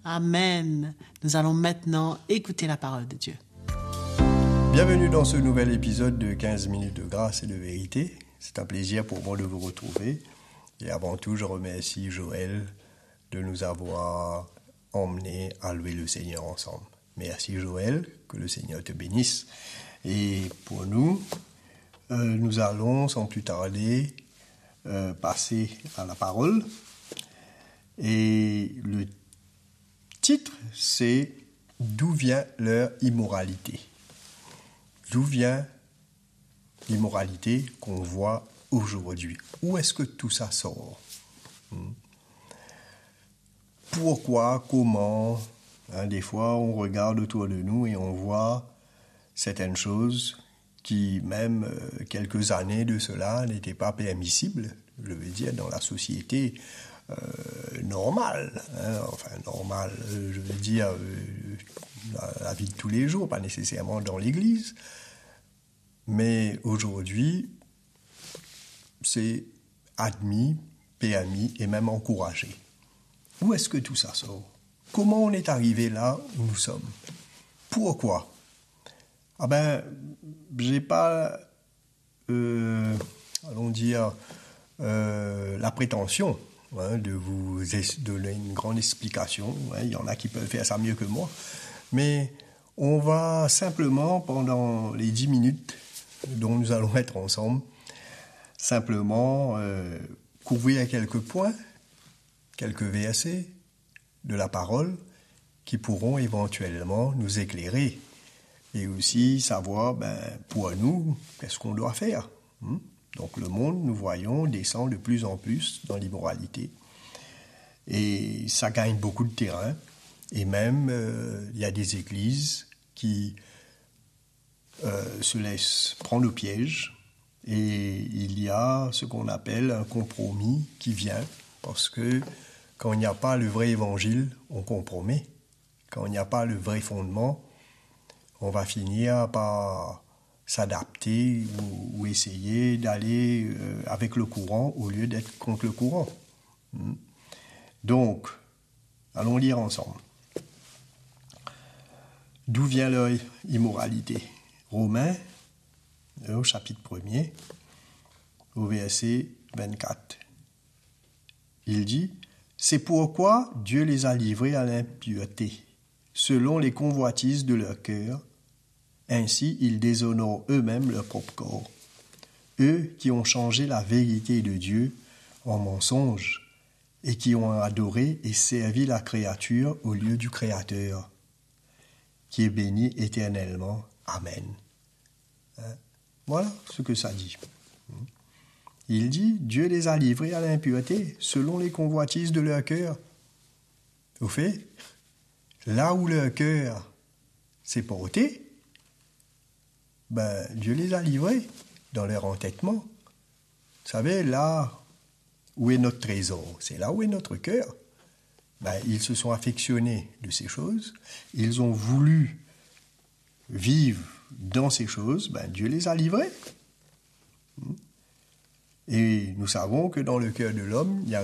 Amen. Nous allons maintenant écouter la parole de Dieu. Bienvenue dans ce nouvel épisode de 15 minutes de grâce et de vérité. C'est un plaisir pour moi de vous retrouver. Et avant tout, je remercie Joël de nous avoir emmenés à louer le Seigneur ensemble. Merci Joël, que le Seigneur te bénisse. Et pour nous, nous allons sans plus tarder passer à la parole. Et le titre, c'est « D'où vient leur immoralité ?» D'où vient l'immoralité qu'on voit aujourd'hui? Où est-ce que tout ça sort? Pourquoi? Comment? Des fois, on regarde autour de nous et on voit certaines choses qui, même quelques années de cela, n'étaient pas permissibles, je veux dire, dans la société normale. Normale, je veux dire, la vie de tous les jours, pas nécessairement dans l'Église. Mais aujourd'hui, c'est admis, permis et même encouragé. Où est-ce que tout ça sort? Comment on est arrivé là où nous sommes? Pourquoi? J'ai pas, allons dire, la prétention de vous donner une grande explication. Il y en a qui peuvent faire ça mieux que moi. Mais on va simplement, pendant les 10 minutes dont nous allons être ensemble, simplement couvrir quelques points, quelques versets de la parole qui pourront éventuellement nous éclairer et aussi savoir, pour nous, qu'est-ce qu'on doit faire. Donc le monde, nous voyons, descend de plus en plus dans l'immoralité. Et ça gagne beaucoup de terrain. Et même, il y a des églises qui se laissent prendre au piège. Et il y a ce qu'on appelle un compromis qui vient. Parce que quand il n'y a pas le vrai évangile, on compromet. Quand il n'y a pas le vrai fondement, on va finir par s'adapter ou essayer d'aller avec le courant au lieu d'être contre le courant. Donc, allons lire ensemble. D'où vient leur immoralité? Romains, au chapitre 1er, au verset 24. Il dit « C'est pourquoi Dieu les a livrés à l'impureté, selon les convoitises de leur cœur. Ainsi, ils déshonorent eux-mêmes leur propre corps. Eux qui ont changé la vérité de Dieu en mensonge et qui ont adoré et servi la créature au lieu du Créateur, qui est béni éternellement. Amen. » Voilà ce que ça dit. Il dit, Dieu les a livrés à l'impureté selon les convoitises de leur cœur. Au fait, là où leur cœur s'est porté, Dieu les a livrés dans leur entêtement. Vous savez, là où est notre trésor, c'est là où est notre cœur. Ils se sont affectionnés de ces choses, ils ont voulu vivre dans ces choses, Dieu les a livrés. Et nous savons que dans le cœur de l'homme, il y a